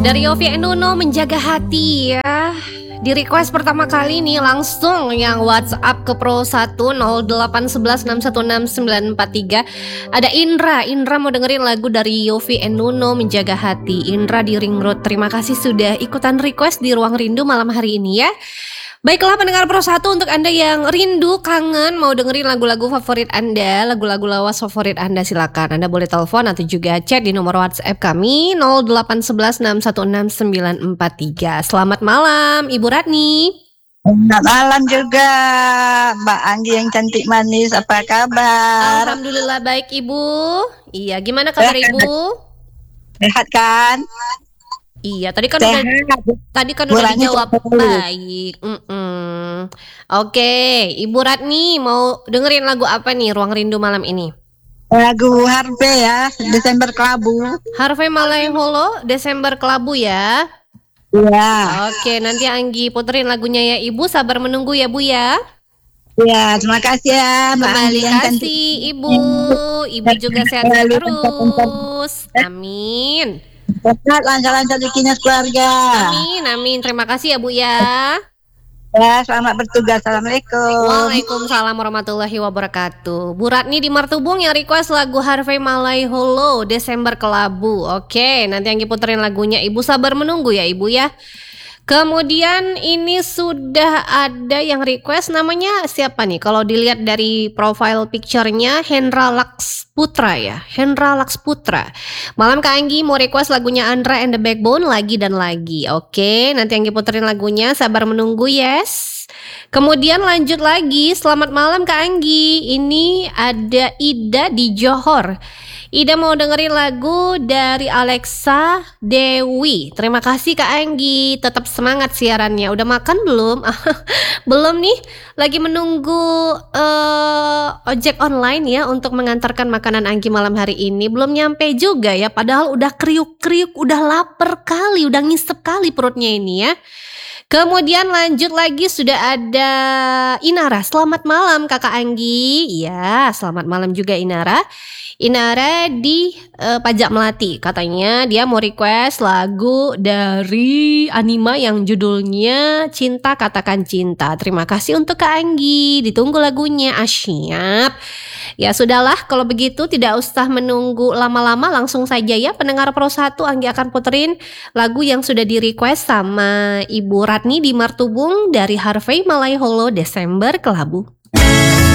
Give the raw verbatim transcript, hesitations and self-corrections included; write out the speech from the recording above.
Dari Yofi Nuno, Menjaga Hati ya. Di request pertama kali nih langsung yang WhatsApp ke Pro satu nol delapan satu satu enam satu enam sembilan empat tiga. Ada Indra. Indra mau dengerin lagu dari Yofi Nuno, Menjaga Hati. Indra di Ring Road. Terima kasih sudah ikutan request di Ruang Rindu malam hari ini ya. Baiklah pendengar Pro satu, untuk Anda yang rindu, kangen, mau dengerin lagu-lagu favorit Anda, lagu-lagu lawas favorit Anda, silakan. Anda boleh telepon atau juga chat di nomor WhatsApp kami nol delapan satu satu enam satu enam sembilan empat tiga. Selamat malam Ibu Ratni. Selamat malam juga Mbak Anggi yang cantik manis, apa kabar? Alhamdulillah baik Ibu. Iya, gimana kabar Ibu? Sehat kan? Iya, tadi kan udah tadi kan udah dijawab baik. Mm-mm. Oke, Ibu Ratni mau dengerin lagu apa nih Ruang Rindu malam ini? Lagu Harvey ya, Desember Kelabu. Harvey Malaiholo, Desember Kelabu ya. Iya. Oke, nanti Anggi puterin lagunya ya Ibu. Sabar menunggu ya Bu ya. Iya, terima kasih ya Mbak Anggi yang Terima cantik. kasih Ibu. Ibu juga sehat-sehat terus. Amin. Sehat, lancar-lancar rezekinya keluarga. Amin, amin. Terima kasih ya Bu ya. Ya, selamat bertugas. Assalamualaikum. Waalaikumsalam warahmatullahi wabarakatuh. Bu Ratni di Martubung yang request lagu Harvey Malaiholo, Desember Kelabu. Oke, nanti Anggi puterin lagunya. Ibu sabar menunggu ya Ibu ya. Kemudian ini sudah ada yang request, namanya siapa nih? Kalau dilihat dari profile picture-nya, Hendra Laks Putra ya. Hendra Laks Putra. Malam Kak Anggi mau request lagunya Andra and the Backbone, Lagi dan Lagi. Oke, nanti Anggi puterin lagunya. Sabar menunggu, yes. Kemudian lanjut lagi. Selamat malam Kak Anggi. Ini ada Ida di Johor. Ida mau dengerin lagu dari Alexa Dewi. Terima kasih Kak Anggi. Tetap semangat siarannya. Udah makan belum? Belum nih. Lagi menunggu uh, ojek online ya untuk mengantarkan makanan Anggi malam hari ini. Belum nyampe juga ya. Padahal udah kriuk-kriuk, udah lapar kali, udah ngisep kali perutnya ini ya. Kemudian lanjut lagi sudah ada Inara. Selamat malam Kakak Anggi. Ya, selamat malam juga Inara. Inara di uh, Pajak Melati. Katanya dia mau request lagu dari Anima yang judulnya Cinta Katakan Cinta. Terima kasih untuk Kak Anggi. Ditunggu lagunya. Asyap. Ya sudahlah, kalau begitu tidak usah menunggu lama-lama, langsung saja ya pendengar Pro satu, Anggi akan puterin lagu yang sudah di request sama Ibu Ratni di Martubung dari Harvey Malaiholo, Desember Kelabu.